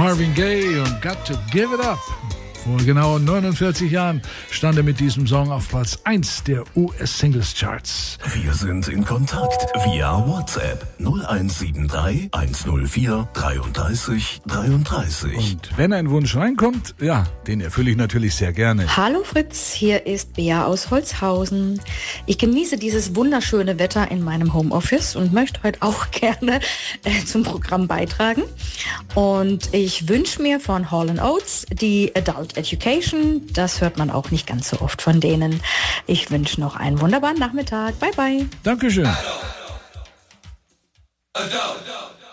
Marvin Gaye und Got to Give It Up. Vor genau 49 Jahren stand er mit diesem Song auf Platz 1 der US-Singles-Charts. Wir sind in Kontakt via WhatsApp 0173 104 33 33. Und wenn ein Wunsch reinkommt, ja, den erfülle ich natürlich sehr gerne. Hallo Fritz, hier ist Bea aus Holzhausen. Ich genieße dieses wunderschöne Wetter in meinem Homeoffice und möchte heute auch gerne zum Programm beitragen. Und ich wünsche mir von Hall & Oates die Adult Education. Das hört man auch nicht ganz so oft von denen. Ich wünsche noch einen wunderbaren Nachmittag. Bye, bye. Dankeschön. Adult.